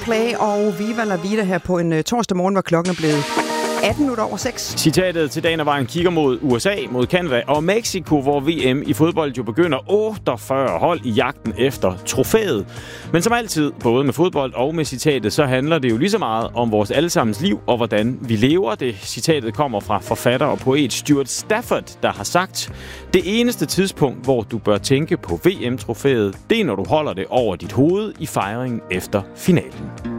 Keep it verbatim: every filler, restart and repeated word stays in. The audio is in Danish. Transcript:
Coldplay og Viva La Vida her på en uh, torsdag morgen, hvor klokken er blevet atten minutter over seks. Citatet til dagen af vejen kigger mod U S A, mod Canada og Mexico, hvor V M i fodbold jo begynder otteogfyrre hold i jagten efter trofæet. Men som altid, både med fodbold og med citatet, så handler det jo lige så meget om vores allesammens liv og hvordan vi lever det. Citatet kommer fra forfatter og poet Stuart Stafford, der har sagt: det eneste tidspunkt, hvor du bør tænke på V M-trofæet, det er, når du holder det over dit hoved i fejringen efter finalen.